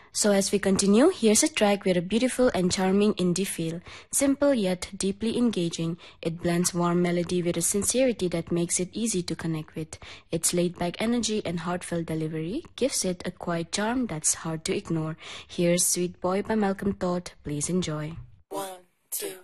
So as we continue, here's a track with a beautiful and charming indie feel. Simple yet deeply engaging, it blends warm melody with a sincerity that makes it easy to connect with. Its laid-back energy and heartfelt delivery gives it a quiet charm that's hard to ignore. Here's Sweet Boy by Malcolm Todd. Please enjoy. One, two.